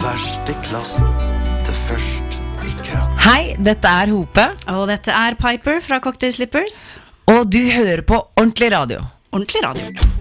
Verst i klassen til først i køen. Hei, dette Hope. Og dette Piper fra Cocktail Slippers. Og du hører på Ordentlig Radio. Ordentlig radio.